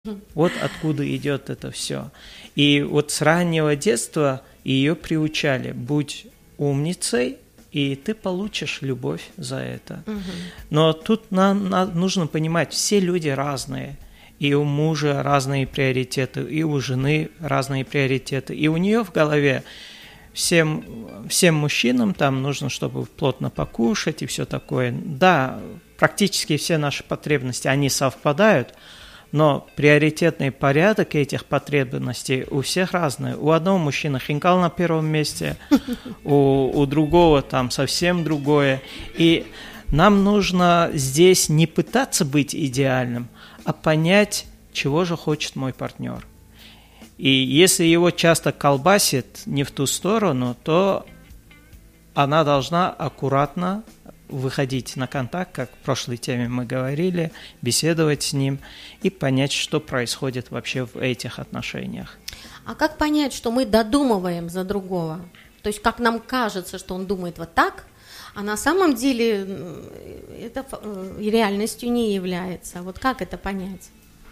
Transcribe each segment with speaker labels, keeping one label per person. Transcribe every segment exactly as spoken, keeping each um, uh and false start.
Speaker 1: Вот откуда идет это все. И вот с раннего детства ее приучали: будь умницей, и ты получишь любовь за это. Угу. Но тут нам, нам нужно понимать, все люди разные. И у мужа разные приоритеты, и у жены разные приоритеты. И у нее в голове всем, всем мужчинам там нужно, чтобы плотно покушать и все такое. Да, практически все наши потребности, они совпадают, но приоритетный порядок этих потребностей у всех разный. У одного мужчины хинкал на первом месте, у, у другого там совсем другое. И нам нужно здесь не пытаться быть идеальным, а понять, чего же хочет мой партнер. И если его часто колбасит не в ту сторону, то она должна аккуратно выходить на контакт, как в прошлой теме мы говорили, беседовать с ним и понять, что происходит вообще в этих отношениях.
Speaker 2: А как понять, что мы додумываем за другого? То есть как нам кажется, что он думает вот так, а на самом деле это реальностью не является. Вот как это понять?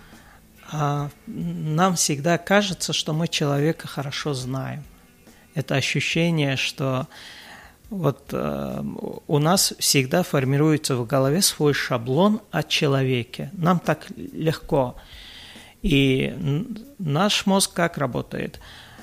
Speaker 1: А нам всегда кажется, что мы человека хорошо знаем. Это ощущение, что вот э, у нас всегда формируется в голове свой шаблон о человеке. Нам так легко. И наш мозг как работает?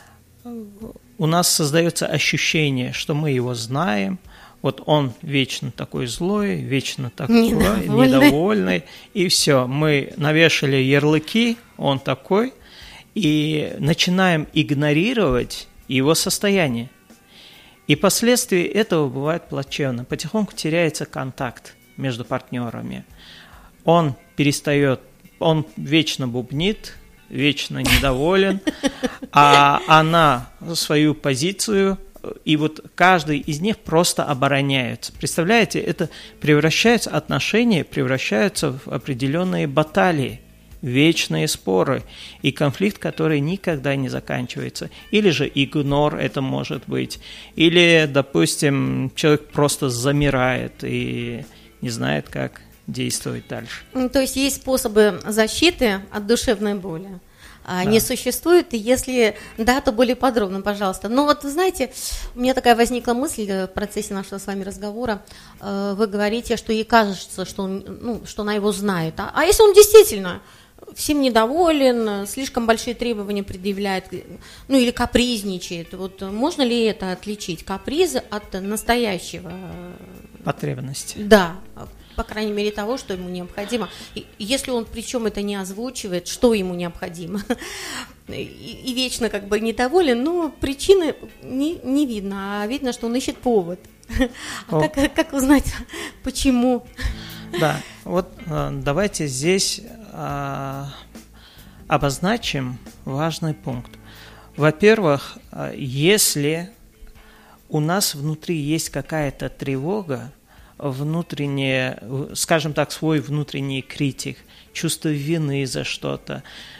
Speaker 1: У нас создается ощущение, что мы его знаем. Вот он вечно такой злой, вечно такой недовольный, недовольный, и все. Мы навешали ярлыки, он такой, и начинаем игнорировать его состояние. И последствия этого бывают плачевны. Потихоньку теряется контакт между партнерами. Он перестает, он вечно бубнит, вечно недоволен, а она свою позицию, и вот каждый из них просто обороняется. Представляете, это превращается, отношения превращаются в определенные баталии, вечные споры и конфликт, который никогда не заканчивается. Или же игнор это может быть. Или, допустим, человек просто замирает и не знает, как действовать дальше.
Speaker 2: То есть есть способы защиты от душевной боли? Да. Не существует, и если да, то более подробно, пожалуйста. Но вот, знаете, у меня такая возникла мысль в процессе нашего с вами разговора. Вы говорите, что ей кажется, что, он, ну, что она его знает. А, а если он действительно всем недоволен, слишком большие требования предъявляет, ну или капризничает, вот можно ли это отличить, капризы от настоящего?
Speaker 1: Потребности.
Speaker 2: Да, по крайней мере, того, что ему необходимо. И если он, причем, это не озвучивает, что ему необходимо, и, и вечно как бы недоволен, но причины не, не видно, а видно, что он ищет повод. А как, как узнать, почему?
Speaker 1: Да, вот давайте здесь а, обозначим важный пункт. Во-первых, если у нас внутри есть какая-то тревога, внутреннее, скажем так, свой внутренний критик, чувство вины за что-то.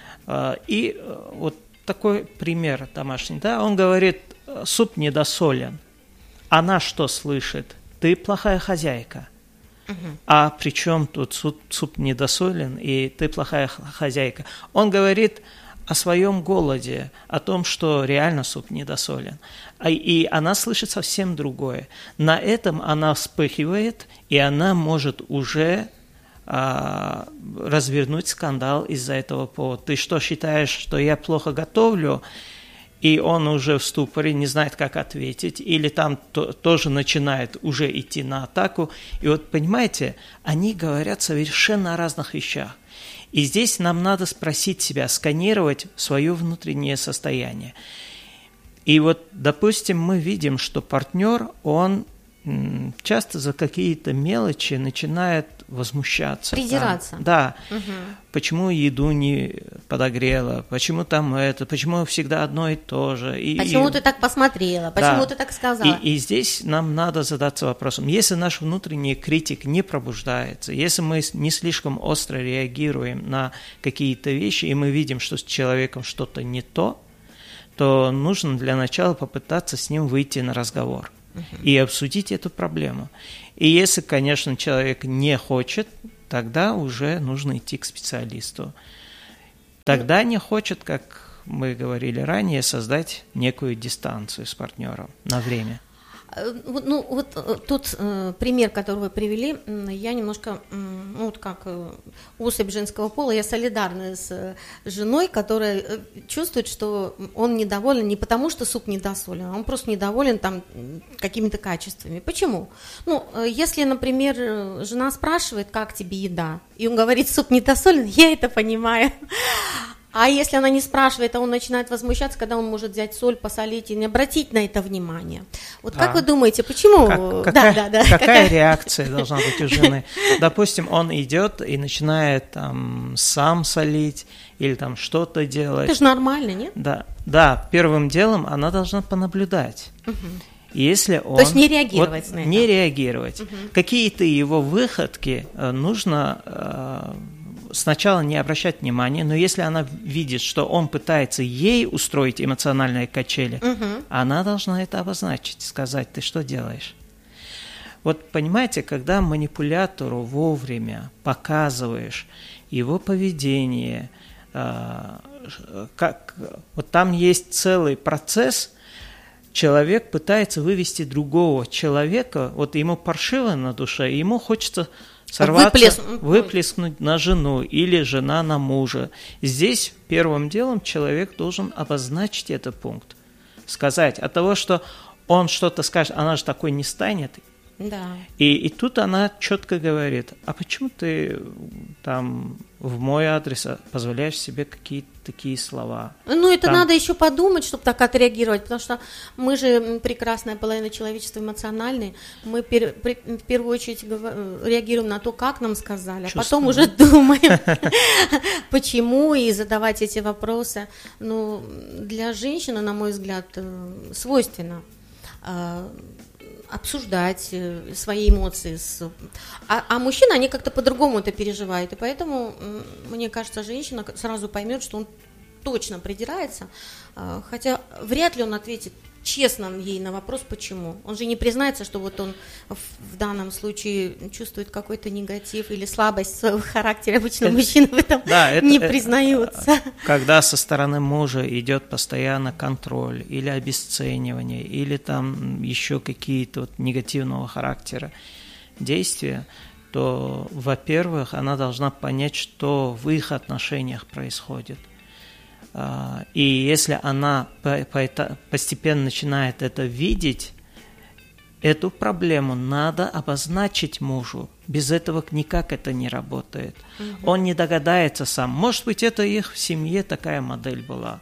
Speaker 1: И вот такой пример домашний, да, он говорит, суп недосолен. Она что слышит? Ты плохая хозяйка. Угу. А при чем тут суп, суп недосолен и ты плохая хозяйка? Он говорит о своем голоде, о том, что реально суп недосолен. И она слышит совсем другое. На этом она вспыхивает, и она может уже а, развернуть скандал из-за этого повода. Ты что, считаешь, что я плохо готовлю? И он уже в ступоре, не знает, как ответить, или там то, тоже начинает уже идти на атаку. И вот, понимаете, они говорят совершенно о разных вещах. И здесь нам надо спросить себя, сканировать свое внутреннее состояние. И вот, допустим, мы видим, что партнер, он часто за какие-то мелочи начинает возмущаться.
Speaker 2: Придираться.
Speaker 1: Да. да.
Speaker 2: Угу.
Speaker 1: Почему еду не подогрела, почему там это, почему всегда одно и то же. И,
Speaker 2: почему
Speaker 1: и...
Speaker 2: ты так посмотрела, почему
Speaker 1: да.
Speaker 2: ты так сказала.
Speaker 1: И, и здесь нам надо задаться вопросом, если наш внутренний критик не пробуждается, если мы не слишком остро реагируем на какие-то вещи, и мы видим, что с человеком что-то не то, то нужно для начала попытаться с ним выйти на разговор и обсудить эту проблему. И если, конечно, человек не хочет, тогда уже нужно идти к специалисту. тогда не хочет, как мы говорили ранее, создать некую дистанцию с партнером на время.
Speaker 2: Ну, вот тот э, пример, который вы привели, я немножко, ну, вот как э, особь женского пола, я солидарна с э, женой, которая э, чувствует, что он недоволен не потому, что суп недосолен, а он просто недоволен там какими-то качествами. Почему? Ну, э, если, например, жена спрашивает, как тебе еда, и он говорит, суп недосолен, я это понимаю. А если она не спрашивает, а он начинает возмущаться, когда он может взять соль, посолить и не обратить на это внимание. Вот как а, вы думаете, почему?
Speaker 1: Как, какая, да, да, да. Какая, какая реакция должна быть у жены? Допустим, он идет и начинает там сам солить или там что-то делать.
Speaker 2: Это же нормально, нет?
Speaker 1: Да, да. Первым делом она должна понаблюдать. Угу. Если он,
Speaker 2: То есть не реагировать вот, на это.
Speaker 1: Не реагировать.
Speaker 2: Угу.
Speaker 1: Какие-то его выходки нужно... сначала не обращать внимания, но если она видит, что он пытается ей устроить эмоциональные качели, угу. она должна это обозначить, сказать, ты что делаешь? Вот понимаете, когда манипулятору вовремя показываешь его поведение, как, вот там есть целый процесс, человек пытается вывести другого человека, вот ему паршиво на душе, и ему хочется... сорваться, Выплеск... выплеснуть на жену или жена на мужа. Здесь первым делом человек должен обозначить этот пункт. Сказать, от того, что он что-то скажет, она же такой не станет.
Speaker 2: Да.
Speaker 1: И, и тут она четко говорит, а почему ты там в мой адрес позволяешь себе какие-то такие слова?
Speaker 2: Ну, это
Speaker 1: там...
Speaker 2: надо еще подумать, чтобы так отреагировать, потому что мы же прекрасная половина человечества эмоциональные, мы пер, при, в первую очередь реагируем на то, как нам сказали, а потом уже думаем, почему, и задавать эти вопросы. Ну, для женщины, на мой взгляд, свойственно обсуждать свои эмоции. С... А, а мужчины, они как-то по-другому это переживают. И поэтому, мне кажется, женщина сразу поймет, что он точно придирается. Хотя вряд ли он ответит честно ей на вопрос, почему. Он же не признается, что вот он в данном случае чувствует какой-то негатив или слабость в своем характере. Обычно мужчины в этом да, это, не признаются.
Speaker 1: Когда со стороны мужа идет постоянно контроль или обесценивание, или там еще какие-то вот негативного характера действия, то, во-первых, она должна понять, что в их отношениях происходит. И если она постепенно начинает это видеть, эту проблему надо обозначить мужу. Без этого никак это не работает. Угу. Он не догадается сам. Может быть, это их в семье такая модель была.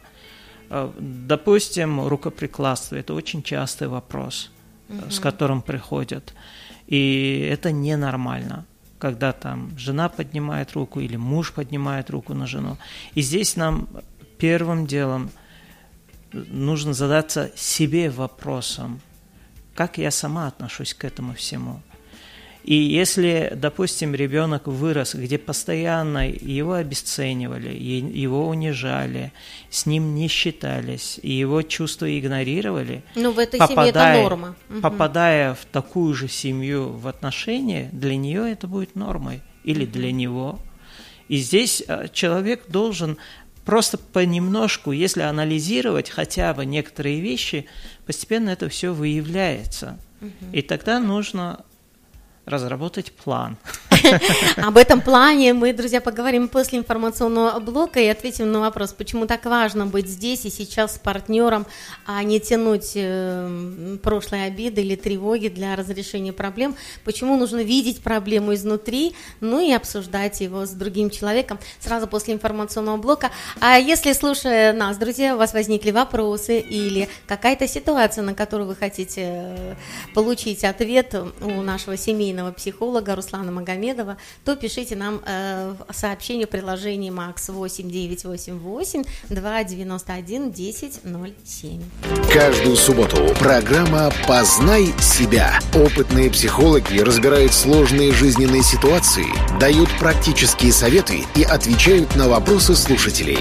Speaker 1: Допустим, рукоприкладство – это очень частый вопрос, угу. с которым приходят. И это ненормально, когда там жена поднимает руку или муж поднимает руку на жену. И здесь нам... Первым делом нужно задаться себе вопросом, как я сама отношусь к этому всему. И если, допустим, ребенок вырос, где постоянно его обесценивали, его унижали, с ним не считались, и его чувства игнорировали,
Speaker 2: ну, в этой семье это норма.
Speaker 1: Попадая в такую же семью в отношения, для нее это будет нормой, или угу. для него. И здесь человек должен... Просто понемножку, если анализировать хотя бы некоторые вещи, постепенно это все выявляется. Угу. И тогда нужно разработать план.
Speaker 2: Об этом плане мы, друзья, поговорим после информационного блока и ответим на вопрос, почему так важно быть здесь и сейчас с партнером, а не тянуть э, прошлые обиды или тревоги для разрешения проблем, почему нужно видеть проблему изнутри, ну и обсуждать его с другим человеком сразу после информационного блока. А если, слушая нас, друзья, у вас возникли вопросы или какая-то ситуация, на которую вы хотите получить ответ у нашего семейного психолога Руслана Магомедова, то пишите нам э, сообщение в приложении Макс восемь девятьсот восемьдесят восемь двести девяносто один десять ноль семь.
Speaker 3: Каждую субботу программа «Познай себя». Опытные психологи разбирают сложные жизненные ситуации, дают практические советы и отвечают на вопросы слушателей.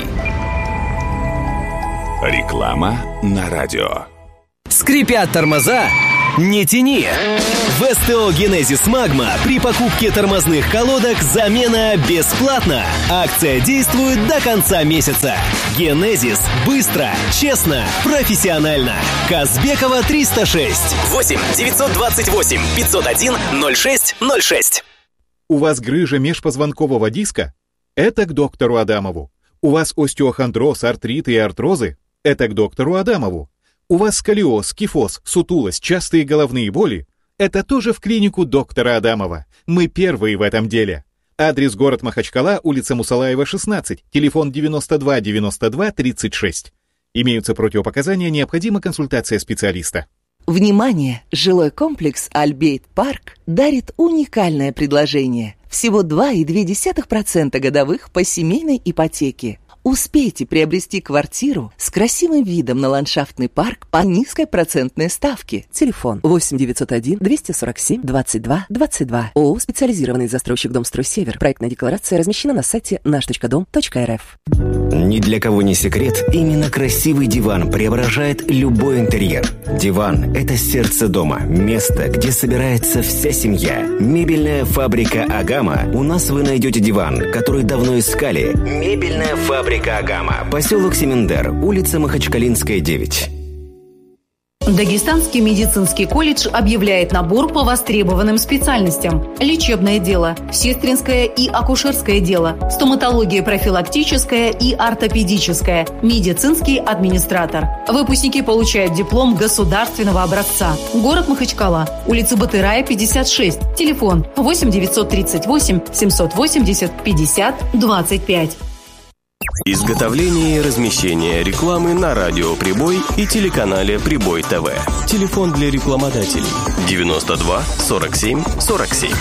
Speaker 3: Реклама на радио.
Speaker 4: Скрипят тормоза? Не тяни! В СТО «Генезис Магма» при покупке тормозных колодок замена бесплатна. Акция действует до конца месяца. «Генезис» – быстро, честно, профессионально. Казбекова триста шесть.
Speaker 5: восемь девятьсот двадцать восемь пятьсот один ноль шесть ноль шесть.
Speaker 6: У вас грыжа межпозвонкового диска? Это к доктору Адамову. У вас остеохондроз, артрит и артрозы? Это к доктору Адамову. У вас сколиоз, кифоз, сутулость, частые головные боли? Это тоже в клинику доктора Адамова. Мы первые в этом деле. Адрес: город Махачкала, улица Мусалаева, шестнадцать, телефон девяносто два девяносто два тридцать шесть. Имеются противопоказания, необходима консультация специалиста.
Speaker 7: Внимание! Жилой комплекс «Альбейт Парк» дарит уникальное предложение. Всего два целых две десятых процента годовых по семейной ипотеке. Успейте приобрести квартиру с красивым видом на ландшафтный парк по низкой процентной ставке. Телефон восемь девятьсот один двести сорок семь двадцать два двадцать два. ООО «Специализированный застройщик Домстрой Север». Проектная декларация размещена на сайте наш точка дом точка эр эф.
Speaker 5: Ни для кого не секрет, именно красивый диван преображает любой интерьер. Диван – это сердце дома, место, где собирается вся семья. Мебельная фабрика «Агама». У нас вы найдете диван, который давно искали. Мебельная фабрика «Агама». Поселок Семендер, улица Махачкалинская, девять.
Speaker 8: Дагестанский медицинский колледж объявляет набор по востребованным специальностям: лечебное дело, сестринское и акушерское дело, стоматология профилактическая и ортопедическая, медицинский администратор. Выпускники получают диплом государственного образца. Город Махачкала, улица Батырая, пятьдесят шесть, телефон восемь девятьсот тридцать восемь семьсот восемьдесят пятьдесят двадцать пять.
Speaker 4: Изготовление и размещение рекламы на радио «Прибой» и телеканале «Прибой ТВ». Телефон для рекламодателей девяносто два сорок семь сорок семь.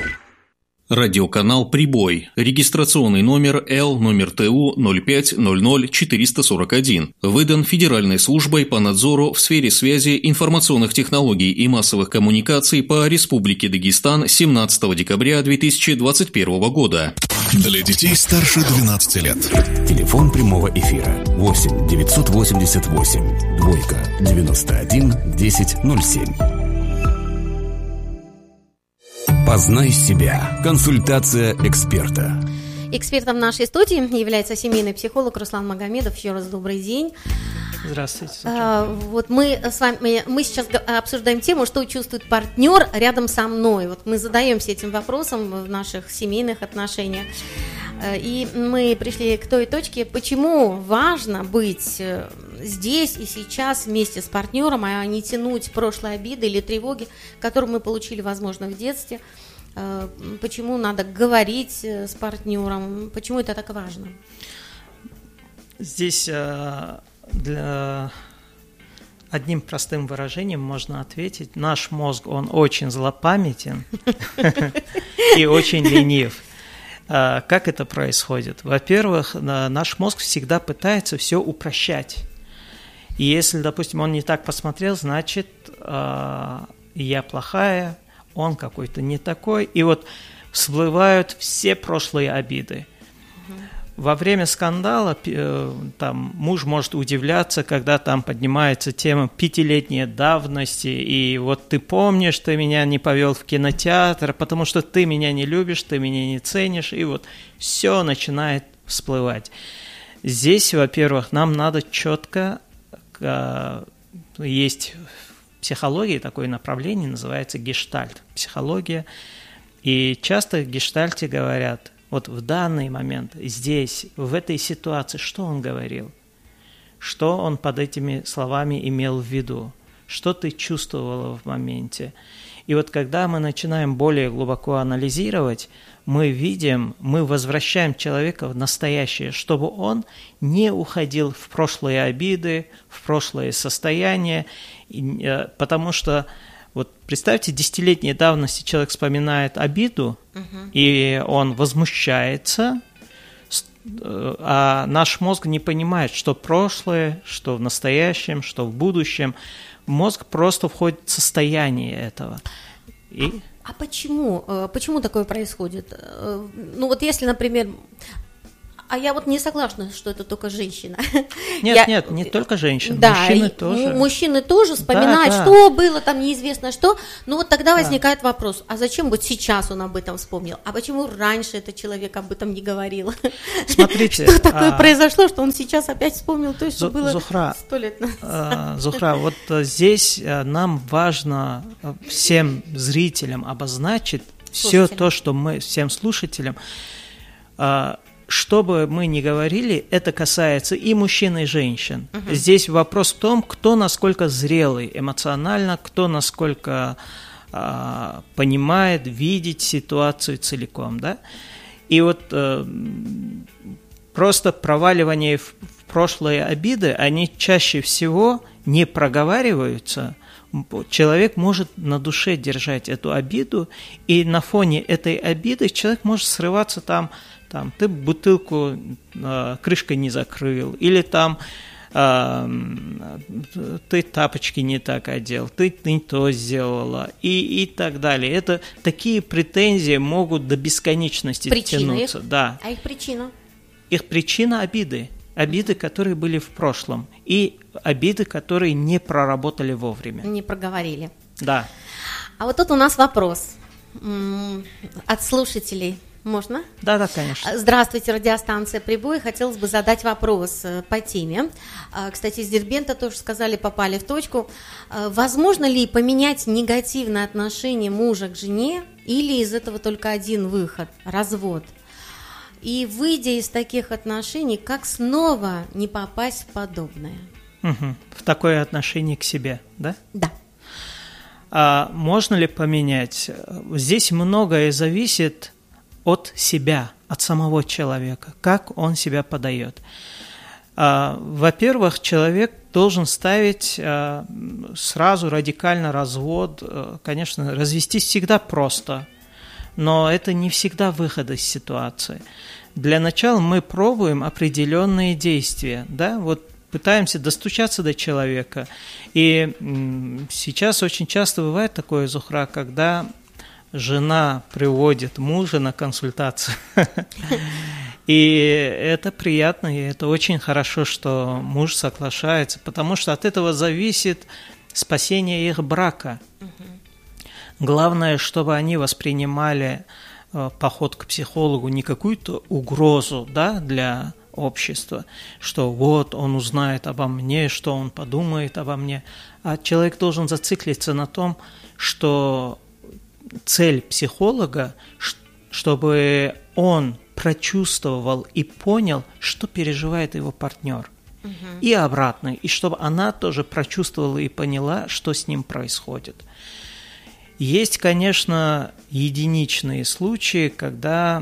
Speaker 9: Радиоканал «Прибой». Регистрационный номер Л, номер ТУ ноль пять ноль ноль четыреста сорок один. Выдан Федеральной службой по надзору в сфере связи, информационных технологий и массовых коммуникаций по Республике Дагестан семнадцатого декабря две тысячи двадцать первого года.
Speaker 10: Для детей старше двенадцати лет.
Speaker 11: Телефон прямого эфира восемь девятьсот восемьдесят восемь двойка девяносто один десять ноль семь. Познай себя. Консультация эксперта.
Speaker 2: Экспертом нашей студии является семейный психолог Руслан Магомедов. Еще раз добрый день.
Speaker 1: Здравствуйте.
Speaker 2: А, вот мы с вами, мы сейчас обсуждаем тему, что чувствует партнер рядом со мной. Вот мы задаемся этим вопросом в наших семейных отношениях. И мы пришли к той точке, почему важно быть здесь и сейчас вместе с партнером, а не тянуть прошлые обиды или тревоги, которые мы получили, возможно, в детстве. Почему надо говорить с партнером, почему это так важно?
Speaker 1: Здесь для... одним простым выражением можно ответить: наш мозг, он очень злопамятен и очень ленив. Как это происходит? Во-первых, наш мозг всегда пытается все упрощать. И если, допустим, он не так посмотрел, значит, я плохая, он какой-то не такой. И вот всплывают все прошлые обиды. Во время скандала там, муж может удивляться, когда там поднимается тема пятилетней давности, и вот ты помнишь, ты меня не повел в кинотеатр, потому что ты меня не любишь, ты меня не ценишь, и вот все начинает всплывать. Здесь, во-первых, нам надо четко, есть в психологии такое направление, называется гештальт, психология, и часто в гештальте говорят: вот в данный момент, здесь, в этой ситуации, что он говорил? Что он под этими словами имел в виду? Что ты чувствовала в моменте? И вот когда мы начинаем более глубоко анализировать, мы видим, мы возвращаем человека в настоящее, чтобы он не уходил в прошлые обиды, в прошлое состояние, потому что вот представьте, десятилетней давности человек вспоминает обиду, uh-huh. и он возмущается, а наш мозг не понимает, что прошлое, что в настоящем, что в будущем. Мозг просто входит в состояние этого. И...
Speaker 2: А, а почему? Почему такое происходит? Ну вот если, например, А я вот не согласна, что это только женщина.
Speaker 1: Нет,
Speaker 2: я...
Speaker 1: нет, не только женщины,
Speaker 2: да,
Speaker 1: мужчины тоже.
Speaker 2: Мужчины тоже вспоминают, да, да. что было там, неизвестно что. Но вот тогда да. возникает вопрос, а зачем вот сейчас он об этом вспомнил? А почему раньше этот человек об этом не говорил?
Speaker 1: Смотрите.
Speaker 2: Что такое а... произошло, что он сейчас опять вспомнил то, что
Speaker 1: Зу-
Speaker 2: было
Speaker 1: Зухра,
Speaker 2: сто лет назад?
Speaker 1: А, Зухра, вот здесь нам важно всем зрителям обозначить все то, что мы, всем слушателям, что бы мы ни говорили, это касается и мужчин, и женщин. Uh-huh. Здесь вопрос в том, кто насколько зрелый эмоционально, кто насколько а, понимает, видит ситуацию целиком. Да? И вот а, просто проваливание в, в прошлые обиды, они чаще всего не проговариваются. Человек может на душе держать эту обиду, и на фоне этой обиды человек может срываться там, там ты бутылку э, крышкой не закрыл, или там э, ты тапочки не так одел, ты не то сделала, и, и так далее. Это такие претензии могут до бесконечности
Speaker 2: причина
Speaker 1: тянуться.
Speaker 2: Их?
Speaker 1: Да.
Speaker 2: А их причина?
Speaker 1: Их причина обиды. Обиды, которые были в прошлом, и обиды, которые не проработали вовремя.
Speaker 2: Не проговорили.
Speaker 1: Да.
Speaker 2: А вот тут у нас вопрос от слушателей. Можно?
Speaker 1: Да, да, конечно.
Speaker 2: Здравствуйте, радиостанция «Прибой». Хотелось бы задать вопрос по теме. Кстати, из Дербента тоже сказали, попали в точку. Возможно ли поменять негативное отношение мужа к жене, или из этого только один выход – развод? И, выйдя из таких отношений, как снова не попасть в подобное?
Speaker 1: Угу. В такое отношение к себе, да?
Speaker 2: Да.
Speaker 1: А можно ли поменять? Здесь многое зависит от себя, от самого человека, как он себя подает. А, во-первых, человек должен ставить а, сразу радикально развод. Конечно, развестись всегда просто, но это не всегда выход из ситуации. Для начала мы пробуем определенные действия, да, вот пытаемся достучаться до человека. И м, сейчас очень часто бывает такое, Зухра, когда жена приводит мужа на консультацию. И это приятно, и это очень хорошо, что муж соглашается, потому что от этого зависит спасение их брака. Главное, чтобы они воспринимали э, поход к психологу не какую-то угрозу, да, для общества, что вот он узнает обо мне, что он подумает обо мне, а человек должен зациклиться на том, что цель психолога, чтобы он прочувствовал и понял, что переживает его партнер. Угу. И обратно, и чтобы она тоже прочувствовала и поняла, что с ним происходит. Есть, конечно, единичные случаи, когда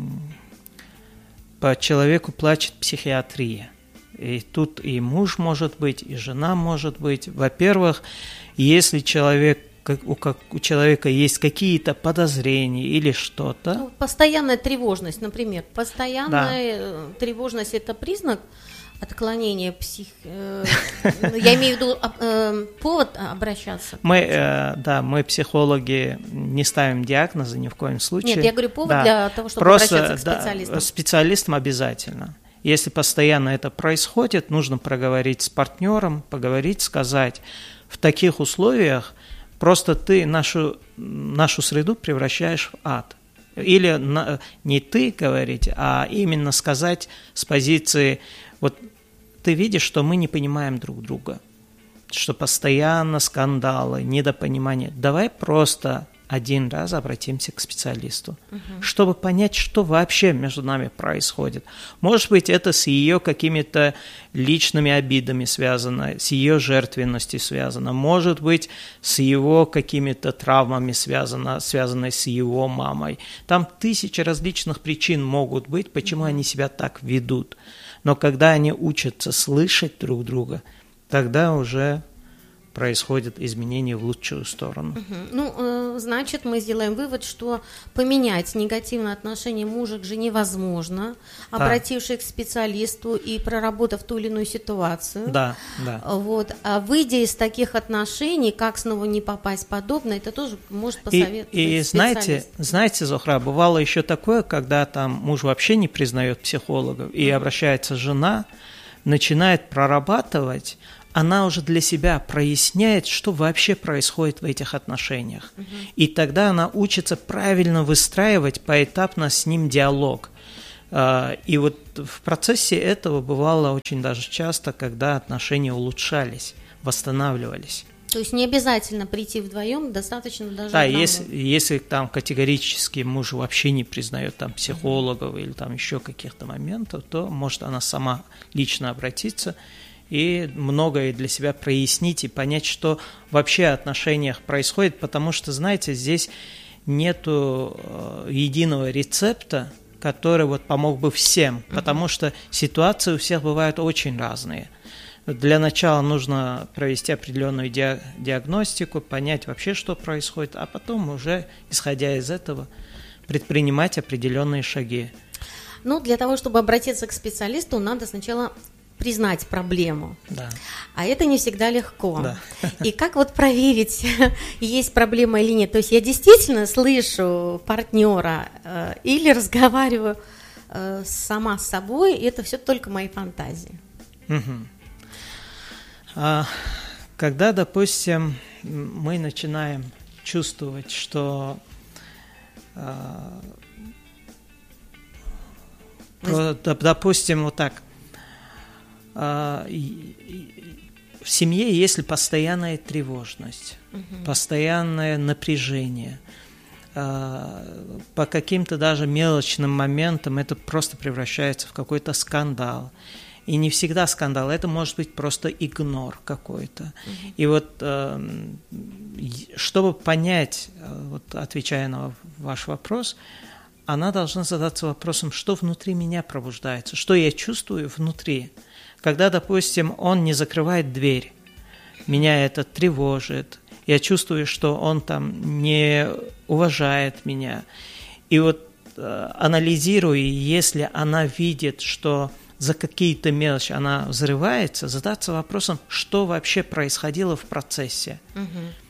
Speaker 1: по человеку плачет психиатрия. И тут и муж может быть, и жена может быть. Во-первых, если человек, как, у, как, у человека есть какие-то подозрения или что-то.
Speaker 2: Ну, постоянная тревожность, например. Постоянная да. тревожность – это признак отклонения псих... Я имею в виду повод обращаться.
Speaker 1: Мы, да, мы, психологи, не ставим диагнозы ни в коем случае.
Speaker 2: Нет, я говорю повод да. для того, чтобы
Speaker 1: Просто,
Speaker 2: обращаться к специалистам.
Speaker 1: Да, специалистам обязательно. Если постоянно это происходит, нужно проговорить с партнером, поговорить, сказать. В таких условиях просто ты нашу, нашу среду превращаешь в ад. Или на, не ты говорить, а именно сказать с позиции, вот ты видишь, что мы не понимаем друг друга, что постоянно скандалы, недопонимание. Давай просто один раз обратимся к специалисту, угу. чтобы понять, что вообще между нами происходит. Может быть, это с ее какими-то личными обидами связано, с ее жертвенностью связано, может быть, с его какими-то травмами связано, связано с его мамой. Там тысячи различных причин могут быть, почему угу. они себя так ведут. Но когда они учатся слышать друг друга, тогда уже происходят изменения в лучшую сторону.
Speaker 2: Угу. Ну, значит, мы сделаем вывод, что поменять негативное отношение мужа к жене возможно, да. обратившись к специалисту и проработав ту или иную ситуацию.
Speaker 1: Да, да.
Speaker 2: Вот. А выйдя из таких отношений, как снова не попасть в подобное, это тоже может посоветовать
Speaker 1: И, и знаете, знаете, Зухра, бывало еще такое, когда там муж вообще не признает психологов, и угу. обращается жена, начинает прорабатывать, она уже для себя проясняет, что вообще происходит в этих отношениях. Uh-huh. И тогда она учится правильно выстраивать поэтапно с ним диалог. И вот в процессе этого бывало очень даже часто, когда отношения улучшались, восстанавливались.
Speaker 2: То есть не обязательно прийти вдвоем, достаточно даже
Speaker 1: да,
Speaker 2: одному.
Speaker 1: если, если там категорически муж вообще не признает там психологов uh-huh. или там еще каких-то моментов, то может она сама лично обратиться и многое для себя прояснить и понять, что вообще в отношениях происходит, потому что, знаете, здесь нету единого рецепта, который вот помог бы всем, uh-huh. потому что ситуации у всех бывают очень разные. Для начала нужно провести определенную диагностику, понять вообще, что происходит, а потом уже, исходя из этого, предпринимать определенные шаги.
Speaker 2: Ну, для того, чтобы обратиться к специалисту, надо сначала признать проблему.
Speaker 1: Да.
Speaker 2: А это не всегда легко.
Speaker 1: Да.
Speaker 2: И как вот проверить, есть проблема или нет? То есть я действительно слышу партнера э, или разговариваю э, сама с собой, и это все только мои фантазии.
Speaker 1: Угу. А, когда, допустим, мы начинаем чувствовать, что а, про, допустим, вот так, в семье есть постоянная тревожность, угу. постоянное напряжение. По каким-то даже мелочным моментам это просто превращается в какой-то скандал. И не всегда скандал, это может быть просто игнор какой-то. Угу. И вот, чтобы понять, вот, отвечая на ваш вопрос, она должна задаться вопросом, что внутри меня пробуждается, что я чувствую внутри. Когда, допустим, он не закрывает дверь, меня это тревожит, я чувствую, что он там не уважает меня. И вот э, анализируя, если она видит, что за какие-то мелочи она взрывается, задаться вопросом, что вообще происходило в процессе. Угу.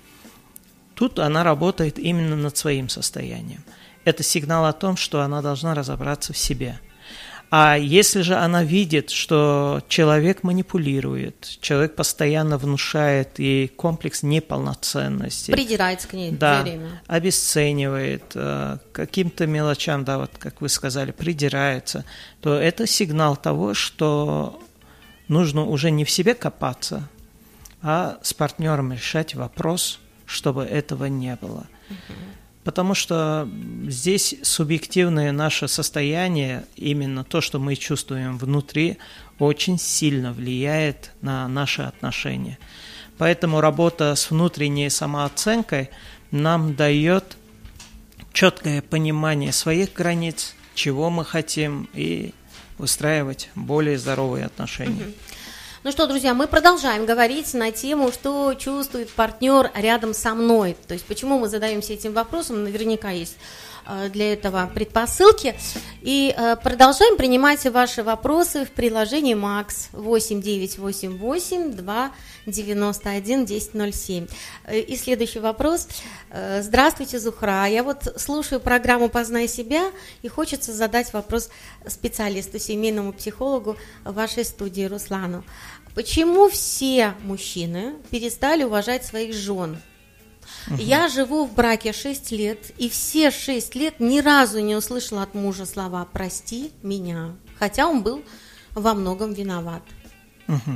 Speaker 1: Тут она работает именно над своим состоянием. Это сигнал о том, что она должна разобраться в себе. А если же она видит, что человек манипулирует, человек постоянно внушает ей комплекс неполноценности,
Speaker 2: придирается к ней
Speaker 1: да,
Speaker 2: все время,
Speaker 1: обесценивает, каким-то мелочам, да, вот как вы сказали, придирается, то это сигнал того, что нужно уже не в себе копаться, а с партнером решать вопрос, чтобы этого не было. Угу. Потому что здесь субъективное наше состояние, именно то, что мы чувствуем внутри, очень сильно влияет на наши отношения. Поэтому работа с внутренней самооценкой нам дает четкое понимание своих границ, чего мы хотим, и выстраивать более здоровые отношения.
Speaker 2: Угу. Ну что, друзья, мы продолжаем говорить на тему, что чувствует партнер рядом со мной. То есть, почему мы задаемся этим вопросом, наверняка есть для этого предпосылки. И продолжаем принимать ваши вопросы в приложении Макс восемь девять восемь восемь два девяносто один десять ноль семь. И следующий вопрос. Здравствуйте, Зухра. Я вот слушаю программу «Познай себя», и хочется задать вопрос специалисту, семейному психологу вашей студии Руслану. Почему все мужчины перестали уважать своих жен? Угу. Я живу в браке шесть лет, и все шесть лет ни разу не услышала от мужа слова «прости меня», хотя он был во многом виноват.
Speaker 1: Угу.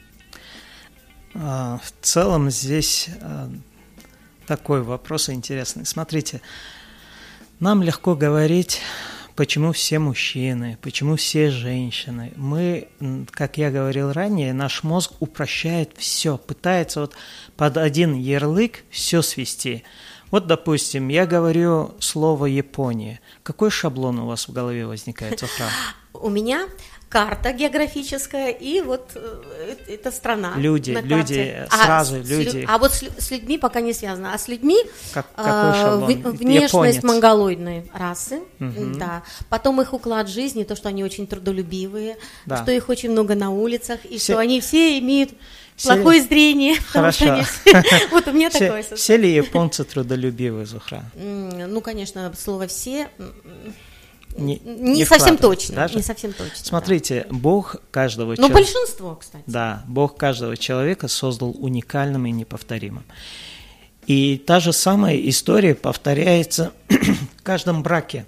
Speaker 1: А, в целом здесь а, такой вопрос интересный. Смотрите, нам легко говорить, почему все мужчины, почему все женщины. Мы, как я говорил ранее, наш мозг упрощает все, пытается вот под один ярлык все свести. Вот, допустим, я говорю слово «Япония». Какой шаблон у вас в голове возникает, Зухра?
Speaker 2: У меня карта географическая, и вот э, это страна.
Speaker 1: Люди, люди, сразу
Speaker 2: а,
Speaker 1: люди.
Speaker 2: А вот с, с людьми пока не связано. А с людьми
Speaker 1: как, какой шаблон?
Speaker 2: э, внешность
Speaker 1: Японец.
Speaker 2: Монголоидной расы,
Speaker 1: Угу.
Speaker 2: да. Потом их уклад жизни, то, что они очень трудолюбивые,
Speaker 1: Да.
Speaker 2: что их очень много на улицах, и
Speaker 1: Все...
Speaker 2: что они все имеют
Speaker 1: все...
Speaker 2: плохое зрение.
Speaker 1: Хорошо.
Speaker 2: Вот у меня
Speaker 1: все,
Speaker 2: такое.
Speaker 1: Все ли японцы трудолюбивы, Зухра?
Speaker 2: Ну, конечно, слово «все»
Speaker 1: Не,
Speaker 2: не,
Speaker 1: не
Speaker 2: совсем точно.
Speaker 1: Даже?
Speaker 2: Не совсем точно.
Speaker 1: Смотрите, да. Бог каждого
Speaker 2: человека. Но большинство, кстати.
Speaker 1: Да, Бог каждого человека создал уникальным и неповторимым. И та же самая история повторяется в каждом браке.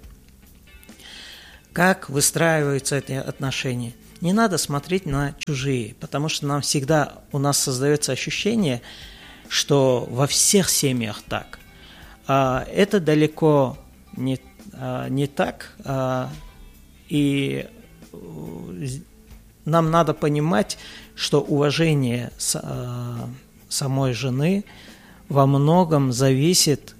Speaker 1: Как выстраиваются эти отношения? Не надо смотреть на чужие, потому что нам всегда, у нас создается ощущение, что во всех семьях так. А это далеко не не так, и нам надо понимать, что уважение самой жены во многом зависит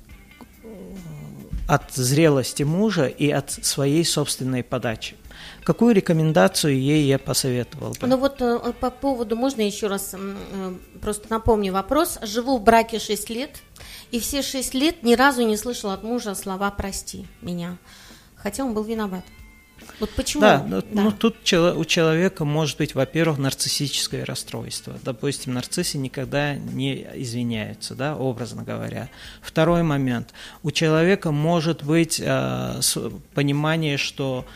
Speaker 1: от зрелости мужа и от своей собственной подачи. Какую рекомендацию ей я посоветовал бы?
Speaker 2: Ну вот по поводу, можно еще раз просто напомню вопрос. Живу в браке шесть лет, и все шесть лет ни разу не слышала от мужа слова «прости меня», хотя он был виноват. Вот почему?
Speaker 1: Да, ну,
Speaker 2: да.
Speaker 1: ну тут у человека может быть, во-первых, нарциссическое расстройство. Допустим, нарциссы никогда не извиняются, да, образно говоря. Второй момент. У человека может быть э, понимание, что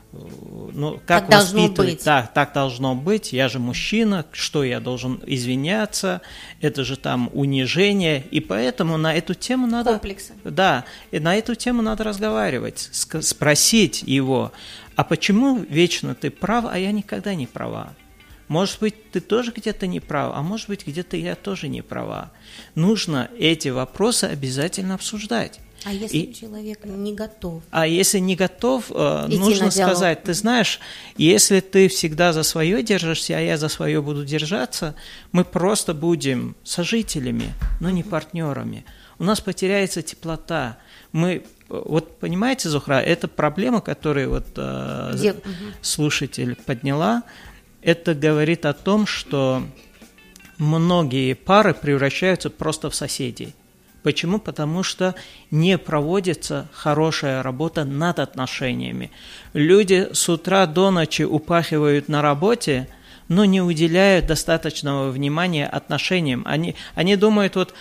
Speaker 1: ну, как
Speaker 2: так
Speaker 1: воспитывать,
Speaker 2: должно быть.
Speaker 1: Да, так должно быть, я же мужчина, что я должен извиняться, это же там унижение, и поэтому на эту тему надо...
Speaker 2: Комплексы.
Speaker 1: Да, и на эту тему надо разговаривать, спросить его, а почему вечно ты прав, а я никогда не права? Может быть, ты тоже где-то не прав, а может быть, где-то я тоже не права. Нужно эти вопросы обязательно обсуждать.
Speaker 2: А если
Speaker 1: и,
Speaker 2: человек не готов?
Speaker 1: А если не готов, нужно сказать, ты знаешь, если ты всегда за свое держишься, а я за свое буду держаться, мы просто будем сожителями, но не партнерами. У нас потеряется теплота. Мы, вот понимаете, Зухра, это проблема, которую вот э, слушатель подняла, это говорит о том, что многие пары превращаются просто в соседей. Почему? Потому что не проводится хорошая работа над отношениями. Люди с утра до ночи упахивают на работе, но не уделяют достаточного внимания отношениям. Они, они думают, вот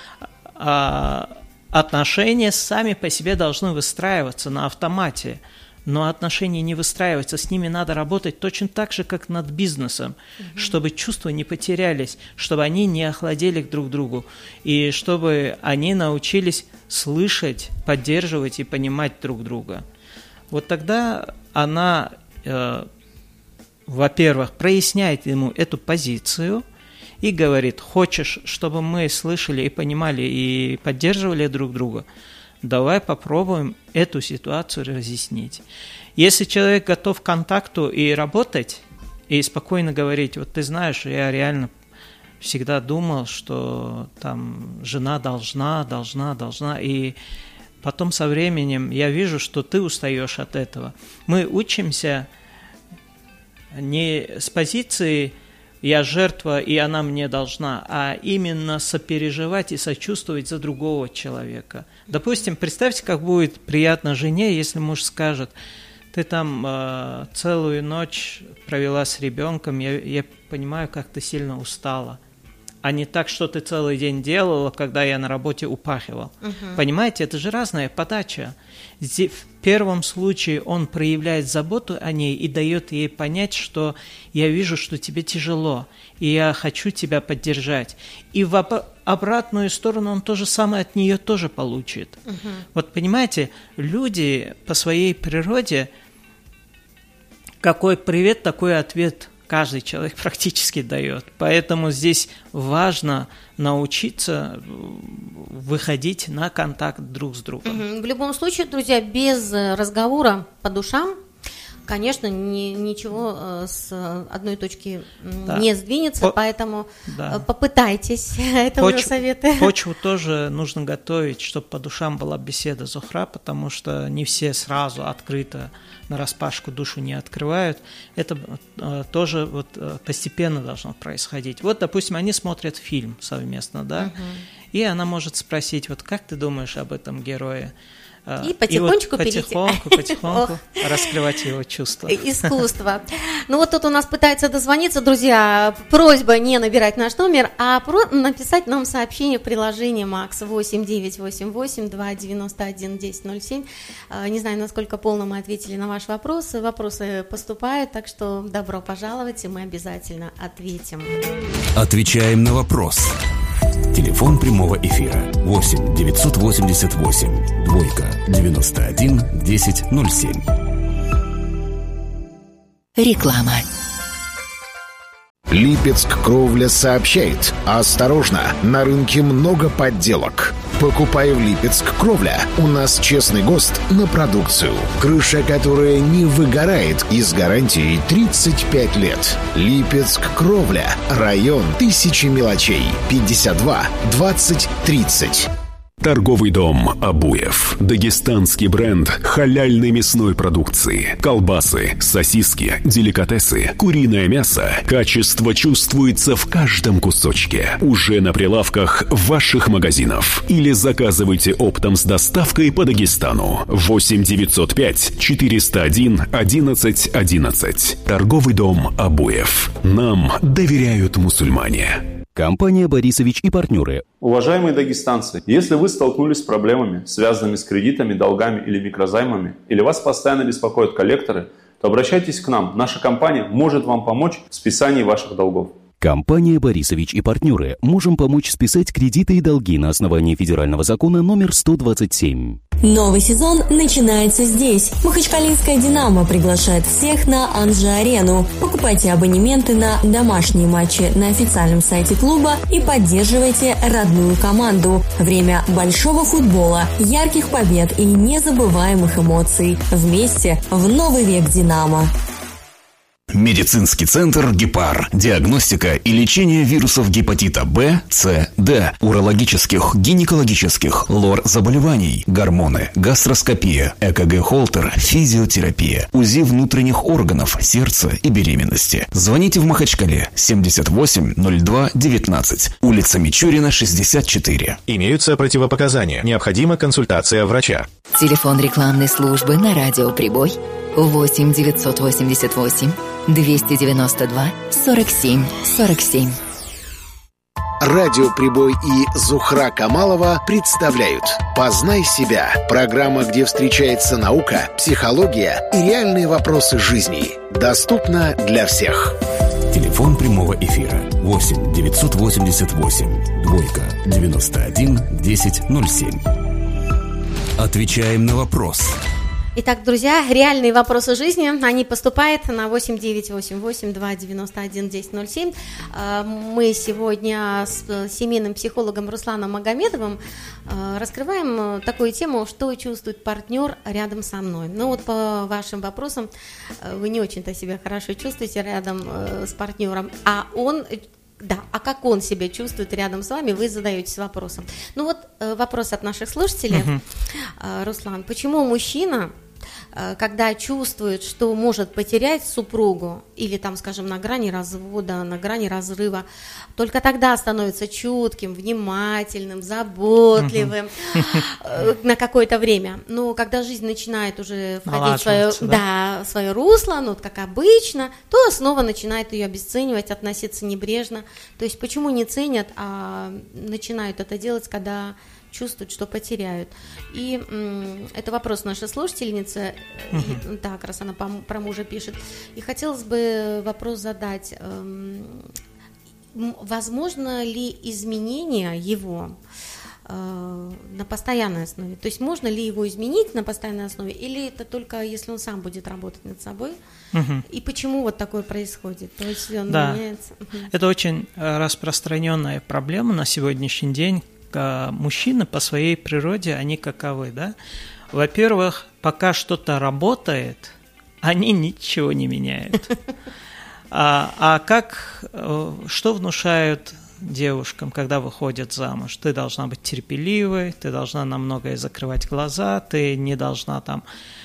Speaker 1: а, отношения сами по себе должны выстраиваться на автомате, но отношения не выстраиваются, с ними надо работать точно так же, как над бизнесом, угу. чтобы чувства не потерялись, чтобы они не охладели друг к другу, и чтобы они научились слышать, поддерживать и понимать друг друга. Вот тогда она, э, во-первых, проясняет ему эту позицию и говорит, хочешь, чтобы мы слышали и понимали и поддерживали друг друга, давай попробуем эту ситуацию разъяснить. Если человек готов к контакту и работать, и спокойно говорить, вот ты знаешь, я реально всегда думал, что там жена должна, должна, должна, и потом со временем я вижу, что ты устаешь от этого. Мы учимся не с позиции «я жертва, и она мне должна», а именно сопереживать и сочувствовать за другого человека. Допустим, представьте, как будет приятно жене, если муж скажет, ты там э, целую ночь провела с ребенком, я, я понимаю, как ты сильно устала, а не так, что ты целый день делала, когда я на работе упахивал. Uh-huh. Понимаете, это же разная подача. В первом случае он проявляет заботу о ней и дает ей понять, что я вижу, что тебе тяжело, и я хочу тебя поддержать. И в об- обратную сторону он то же самое от нее тоже получит. Uh-huh. Вот понимаете, люди по своей природе, какой привет, такой ответ каждый человек практически дает. Поэтому здесь важно научиться выходить на контакт друг с другом.
Speaker 2: В любом случае, друзья, без разговора по душам Конечно, ни, ничего с одной точки
Speaker 1: да.
Speaker 2: не сдвинется, По... поэтому да. попытайтесь, это
Speaker 1: Почв...
Speaker 2: уже советы.
Speaker 1: Почву тоже нужно готовить, чтобы по душам была беседа Зухра, потому что не все сразу открыто нараспашку душу не открывают. Это э, тоже вот, э, постепенно должно происходить. Вот, допустим, они смотрят фильм совместно, да, угу. и она может спросить, вот как ты думаешь об этом герое?
Speaker 2: И потихонечку,
Speaker 1: и вот потихоньку, потихоньку раскрывать его чувства.
Speaker 2: Искусство. Ну вот тут у нас пытается дозвониться, друзья, просьба не набирать наш номер, а написать нам сообщение в приложении Макс восемь девять восемь восемь два девяносто один десять ноль семь. Не знаю, насколько полно мы ответили на ваши вопросы. Вопросы поступают, так что добро пожаловать, и мы обязательно ответим.
Speaker 11: Отвечаем на вопрос. Телефон прямого эфира восемь девятьсот восемьдесят восемь двойка девяносто один десять ноль семь.
Speaker 12: Реклама.
Speaker 3: Липецк Кровля сообщает: осторожно, на рынке много подделок. Покупай в Липецк Кровля. У нас честный ГОСТ на продукцию. Крыша, которая не выгорает, и с гарантией тридцать пять лет. Липецк Кровля. Район Тысячи мелочей. пятьдесят два двадцать тридцать.
Speaker 13: Торговый дом «Абуев». Дагестанский бренд халяльной мясной продукции. Колбасы, сосиски, деликатесы, куриное мясо. Качество чувствуется в каждом кусочке. Уже на прилавках ваших магазинов. Или заказывайте оптом с доставкой по Дагестану. восемь девятьсот пять четыреста один одиннадцать одиннадцать. Торговый дом «Абуев». Нам доверяют мусульмане.
Speaker 14: Компания «Борисович и партнеры».
Speaker 15: Уважаемые дагестанцы, если вы столкнулись с проблемами, связанными с кредитами, долгами или микрозаймами, или вас постоянно беспокоят коллекторы, то обращайтесь к нам. Наша компания может вам помочь в списании ваших долгов.
Speaker 14: Компания «Борисович и партнеры». Можем помочь списать кредиты и долги на основании федерального закона номер сто двадцать семь.
Speaker 12: Новый сезон начинается здесь. Махачкалинская «Динамо» приглашает всех на Анжи-арену. Покупайте абонементы на домашние матчи на официальном сайте клуба и поддерживайте родную команду. Время большого футбола, ярких побед и незабываемых эмоций. Вместе в новый век «Динамо».
Speaker 16: Медицинский центр «Гепар». Диагностика и лечение вирусов гепатита Б, С, Д, урологических, гинекологических, лор-заболеваний, гормоны, гастроскопия, ЭКГ-холтер, физиотерапия, УЗИ внутренних органов, сердца и беременности. Звоните в Махачкале семьдесят восемь ноль два девятнадцать, улица Мичурина, шестьдесят четыре.
Speaker 17: Имеются противопоказания. Необходима консультация врача.
Speaker 12: Телефон рекламной службы на радио «Прибой» восемь девятьсот восемьдесят восемь двести девяносто два сорок семь сорок семь.
Speaker 3: Радио «Прибой» и Зухра Камалова представляют «Познай себя». Программа, где встречается наука, психология и реальные вопросы жизни. Доступна для всех.
Speaker 11: Телефон прямого эфира восемь девятьсот восемьдесят восемь двойка девяносто один десять ноль семь. Отвечаем на вопрос.
Speaker 2: Итак, друзья, реальные вопросы жизни, они поступают на восемь девять восемь восемь два девяносто один десять ноль семь. Мы сегодня с семейным психологом Русланом Магомедовым раскрываем такую тему, что чувствует партнер рядом со мной. Ну вот по вашим вопросам, вы не очень-то себя хорошо чувствуете рядом с партнером, а он... Да, а как он себя чувствует рядом с вами, вы задаетесь вопросом. Ну вот э, вопрос от наших слушателей. Uh-huh. э, Руслан, почему мужчина, э, когда чувствует, что может потерять супругу, или там, скажем, на грани развода, на грани разрыва, только тогда становится чутким, внимательным, заботливым uh-huh. э, на какое-то время. Но когда жизнь начинает уже входить в свое, да? Да, в свое русло, ну, вот как обычно, то снова начинает ее обесценивать, относиться небрежно. То есть почему не ценят, а начинают это делать, когда чувствуют, что потеряют. И м, это вопрос нашей слушательницы, uh-huh. и, так, раз она по, про мужа пишет. И хотелось бы вопрос задать, эм, возможно ли изменение его э, на постоянной основе? То есть можно ли его изменить на постоянной основе, или это только если он сам будет работать над собой? Uh-huh. И почему вот такое происходит? То есть он
Speaker 1: да.
Speaker 2: меняется? Uh-huh.
Speaker 1: Это очень распространенная проблема на сегодняшний день. Мужчины по своей природе, они каковы, да? Во-первых, пока что-то работает, они ничего не меняют. А, а как, что внушают девушкам, когда выходят замуж? Ты должна быть терпеливой, ты должна на многое закрывать глаза, ты не должна там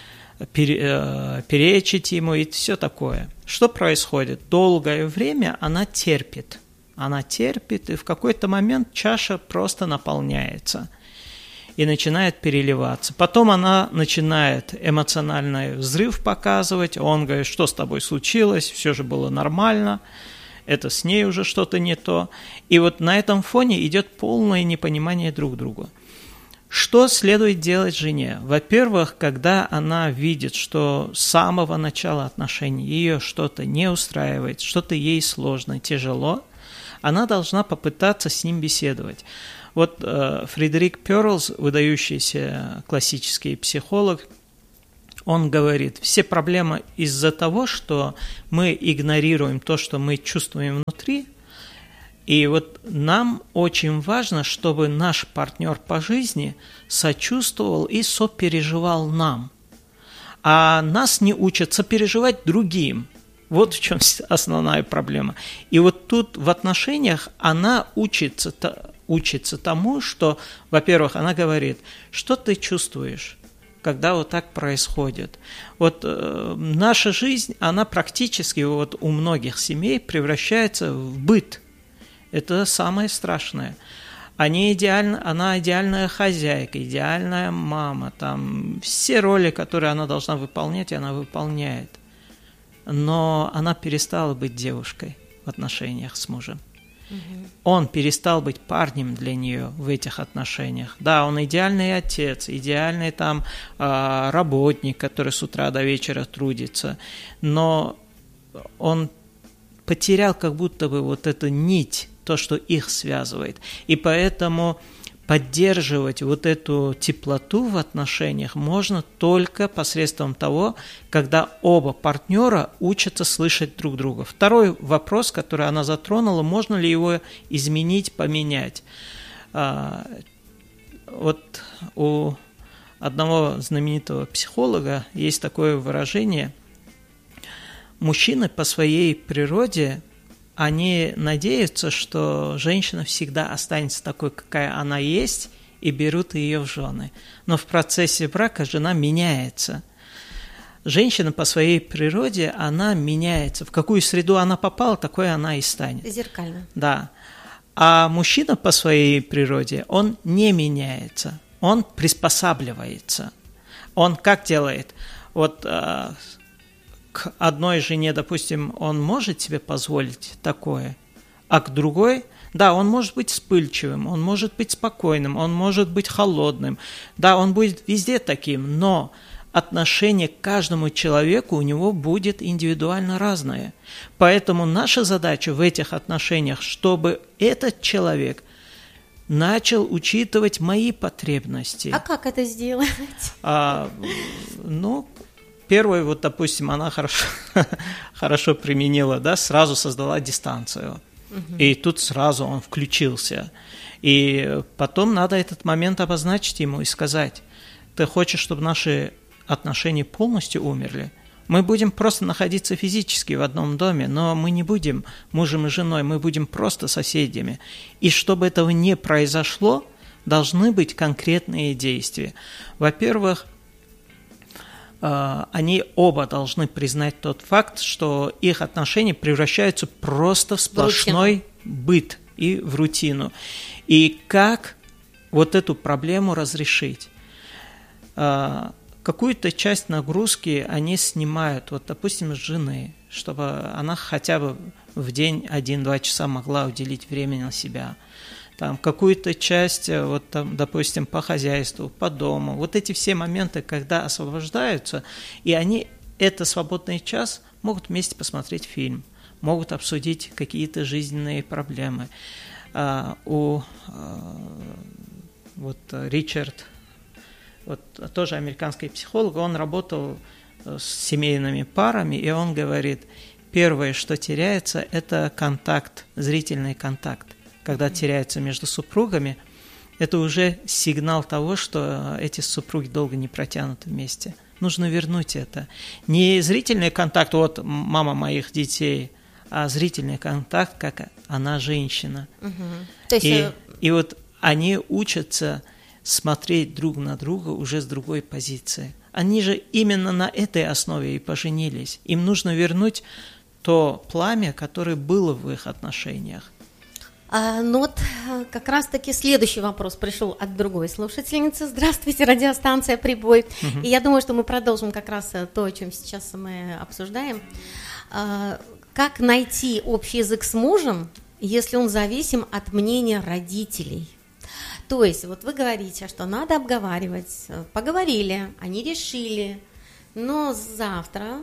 Speaker 1: перечить ему и все такое. Что происходит? Долгое время она терпит. Она терпит, и в какой-то момент чаша просто наполняется и начинает переливаться. Потом она начинает эмоциональный взрыв показывать. Он говорит, что с тобой случилось, все же было нормально, это с ней уже что-то не то. И вот на этом фоне идет полное непонимание друг друга. Что следует делать жене? Во-первых, когда она видит, что с самого начала отношений ее что-то не устраивает, что-то ей сложно, тяжело, она должна попытаться с ним беседовать. Вот э, Фредерик Перлс, выдающийся классический психолог, он говорит, все проблемы из-за того, что мы игнорируем то, что мы чувствуем внутри, и вот нам очень важно, чтобы наш партнер по жизни сочувствовал и сопереживал нам, а нас не учат сопереживать другим. Вот в чем основная проблема. И вот тут в отношениях она учится, учится тому, что, во-первых, она говорит, что ты чувствуешь, когда вот так происходит. Вот э, наша жизнь, она практически вот у многих семей превращается в быт. Это самое страшное. Они идеально, она идеальная хозяйка, идеальная мама, там все роли, которые она должна выполнять, она выполняет. Но она перестала быть девушкой в отношениях с мужем. Угу. Он перестал быть парнем для нее в этих отношениях. Да, он идеальный отец, идеальный там работник, который с утра до вечера трудится, но он потерял как будто бы вот эту нить, то, что их связывает. И поэтому поддерживать вот эту теплоту в отношениях можно только посредством того, когда оба партнера учатся слышать друг друга. Второй вопрос, который она затронула, можно ли его изменить, поменять. Вот у одного знаменитого психолога есть такое выражение: мужчины по своей природе, они надеются, что женщина всегда останется такой, какая она есть, и берут ее в жены. Но в процессе брака жена меняется. Женщина по своей природе, она меняется. В какую среду она попала, такой она и станет.
Speaker 2: Зеркально.
Speaker 1: Да. А мужчина по своей природе, он не меняется. Он приспосабливается. Он как делает? Вот к одной жене, допустим, он может себе позволить такое, а к другой, да, он может быть вспыльчивым, он может быть спокойным, он может быть холодным, да, он будет везде таким, но отношение к каждому человеку у него будет индивидуально разное. Поэтому наша задача в этих отношениях, чтобы этот человек начал учитывать мои потребности.
Speaker 2: А как это сделать?
Speaker 1: А, ну, первое, вот, допустим, она хорошо, хорошо применила, да, сразу создала дистанцию. Угу. И тут сразу он включился. И потом надо этот момент обозначить ему и сказать: ты хочешь, чтобы наши отношения полностью умерли? Мы будем просто находиться физически в одном доме, но мы не будем мужем и женой, мы будем просто соседями. И чтобы этого не произошло, должны быть конкретные действия. Во-первых, они оба должны признать тот факт, что их отношения превращаются просто в сплошной быт и в рутину. И как вот эту проблему разрешить? Какую-то часть нагрузки они снимают, вот, допустим, с жены, чтобы она хотя бы в день один-два часа могла уделить времени на себя. Там какую-то часть, вот, там, допустим, по хозяйству, по дому. Вот эти все моменты, когда освобождаются, и они этот свободный час могут вместе посмотреть фильм, могут обсудить какие-то жизненные проблемы. А, у а, вот Ричард, вот, тоже американский психолог, он работал с семейными парами, и он говорит, первое, что теряется, это контакт, зрительный контакт. Когда теряется между супругами, это уже сигнал того, что эти супруги долго не протянут вместе. нужно вернуть это. Не зрительный контакт, вот мама моих детей, а зрительный контакт, как она женщина.
Speaker 2: Угу. То есть...
Speaker 1: и, и вот они учатся смотреть друг на друга уже с другой позиции. Они же именно на этой основе и поженились. Им нужно вернуть то пламя, которое было в их отношениях.
Speaker 2: А, ну вот как раз-таки следующий вопрос пришел от другой слушательницы. Здравствуйте, радиостанция «Прибой». Угу. И я думаю, что мы продолжим как раз то, о чем сейчас мы обсуждаем. А, как найти общий язык с мужем, если он зависим от мнения родителей? То есть, вот вы говорите, что надо обговаривать, поговорили, они решили, но завтра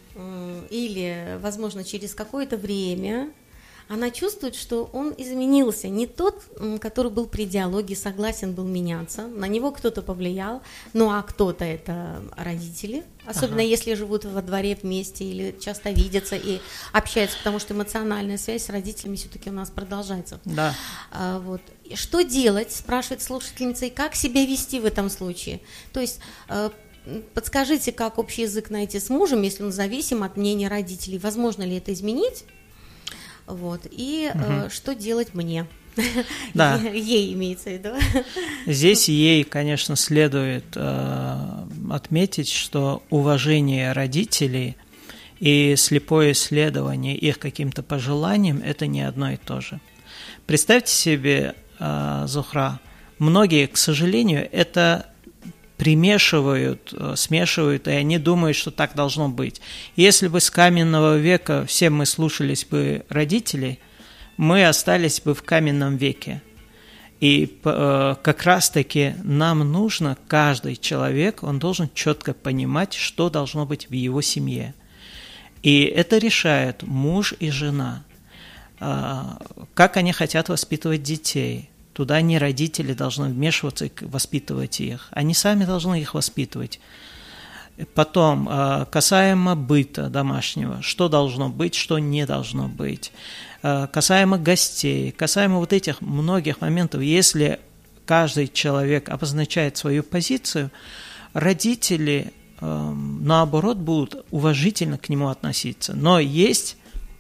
Speaker 2: или, возможно, через какое-то время она чувствует, что он изменился, не тот, который был при диалоге, согласен был меняться, на него кто-то повлиял, ну а кто-то это родители, особенно ага. если живут во дворе вместе или часто видятся и общаются, потому что эмоциональная связь с родителями все-таки у нас продолжается.
Speaker 1: Да.
Speaker 2: А, вот. Что делать, спрашивает слушательница, и как себя вести в этом случае? То есть подскажите, как общий язык найти с мужем, если он зависим от мнения родителей, возможно ли это изменить? Вот. И угу. э, что делать мне?
Speaker 1: Да.
Speaker 2: Ей имеется в виду.
Speaker 1: Здесь ей, конечно, следует э, отметить, что уважение родителей и слепое следование их каким-то пожеланиям – это не одно и то же. Представьте себе, э, Зухра, многие, к сожалению, это примешивают, смешивают, и они думают, что так должно быть. Если бы с каменного века все мы слушались бы родителей, мы остались бы в каменном веке. И э, как раз-таки нам нужно, каждый человек, он должен четко понимать, что должно быть в его семье. И это решают муж и жена. Э, как они хотят воспитывать детей. Туда не родители должны вмешиваться и воспитывать их. Они сами должны их воспитывать. Потом, касаемо быта домашнего, что должно быть, что не должно быть. Касаемо гостей, касаемо вот этих многих моментов, если каждый человек обозначает свою позицию, родители, наоборот, будут уважительно к нему относиться. Но есть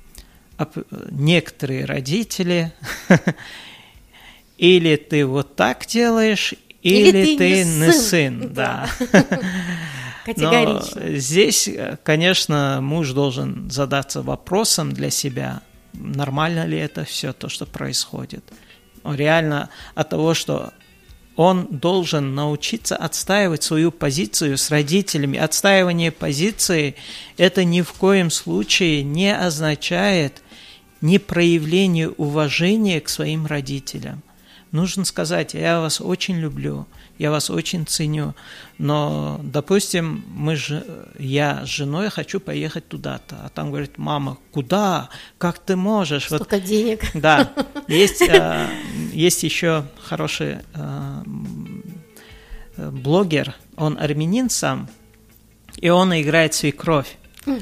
Speaker 1: некоторые родители... Или ты вот так делаешь, или, или ты, ты не сын. сын да.
Speaker 2: Категорично.
Speaker 1: Но здесь, конечно, муж должен задаться вопросом для себя, нормально ли это все, то, что происходит. Реально от того, что он должен научиться отстаивать свою позицию с родителями. Отстаивание позиции – это ни в коем случае не означает не проявление уважения к своим родителям. Нужно сказать, я вас очень люблю, я вас очень ценю, но, допустим, мы же, я с женой хочу поехать туда-то, а там говорит, мама, куда, как ты можешь?
Speaker 2: Столько вот, денег.
Speaker 1: Да, есть, э, есть еще хороший э, блогер, он армянин сам, и он играет свекровь. Угу.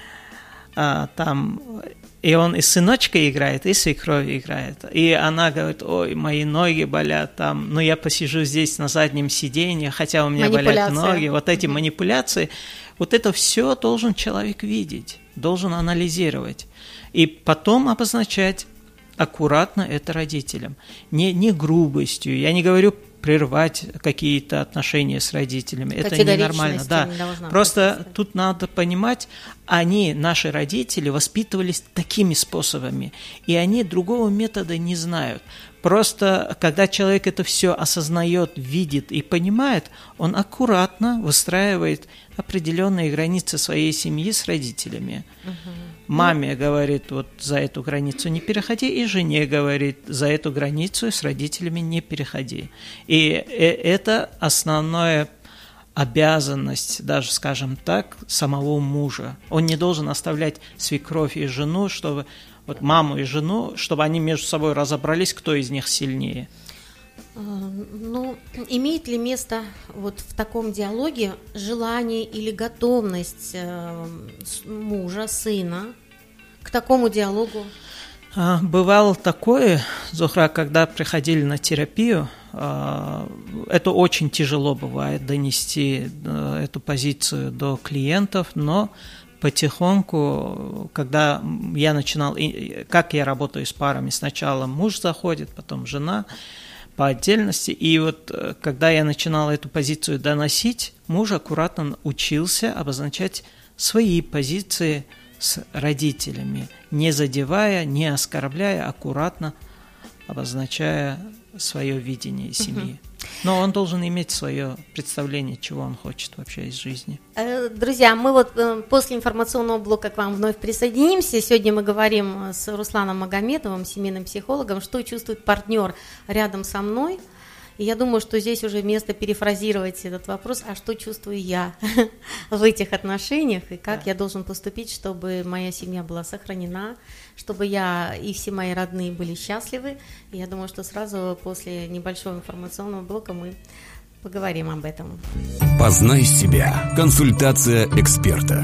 Speaker 1: А, там... И он и сыночка играет, и свекровь играет. И она говорит, ой, мои ноги болят там, ну я посижу здесь на заднем сиденье, хотя у меня болят ноги. Вот эти mm-hmm. манипуляции, вот это все должен человек видеть, должен анализировать. И потом обозначать аккуратно это родителям. Не, не грубостью, я не говорю прервать какие-то отношения с родителями. Это ненормально. Да. Не Просто тут надо понимать, они, наши родители, воспитывались такими способами, и они другого метода не знают. Просто, когда человек это все осознает, видит и понимает, он аккуратно выстраивает определенные границы своей семьи с родителями. Угу. Маме ну, говорит, вот за эту границу не переходи, и жене говорит, за эту границу с родителями не переходи. И это основная обязанность, даже, скажем так, самого мужа. Он не должен оставлять свекровь и жену, чтобы вот маму и жену, чтобы они между собой разобрались, кто из них сильнее.
Speaker 2: Ну, имеет ли место вот в таком диалоге желание или готовность мужа, сына к такому диалогу?
Speaker 1: Бывало такое, Зухра, когда приходили на терапию, это очень тяжело бывает донести эту позицию до клиентов, но потихоньку, когда я начинал, как я работаю с парами, сначала муж заходит, потом жена по отдельности, и вот когда я начинал эту позицию доносить, муж аккуратно учился обозначать свои позиции с родителями, не задевая, не оскорбляя, аккуратно обозначая свое видение семьи. Но он должен иметь свое представление, чего он хочет вообще из жизни.
Speaker 2: Друзья, мы вот после информационного блока к вам вновь присоединимся. Сегодня мы говорим с Русланом Магомедовым, семейным психологом, что чувствует партнер рядом со мной. И я думаю, что здесь уже место перефразировать этот вопрос, а что чувствую я в этих отношениях, и как да. я должен поступить, чтобы моя семья была сохранена, чтобы я и все мои родные были счастливы. И я думаю, что сразу после небольшого информационного блока мы поговорим об этом.
Speaker 11: Познай себя. Консультация эксперта.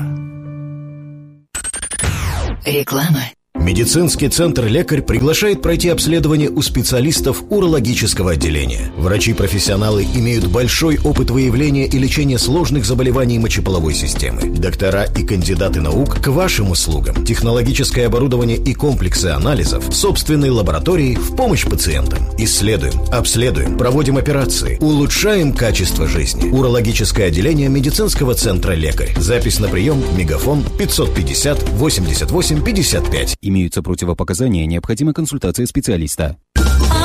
Speaker 18: Реклама.
Speaker 3: Медицинский центр «Лекарь» приглашает пройти обследование у специалистов урологического отделения. Врачи-профессионалы имеют большой опыт выявления и лечения сложных заболеваний мочеполовой системы. Доктора и кандидаты наук к вашим услугам. Технологическое оборудование и комплексы анализов в собственной лаборатории в помощь пациентам. Исследуем, обследуем, проводим операции, улучшаем качество жизни. Урологическое отделение медицинского центра «Лекарь». Запись на прием мегафон пятьсот пятьдесят восемьдесят восемь пятьдесят пять.
Speaker 14: Имеются противопоказания, необходима консультация специалиста.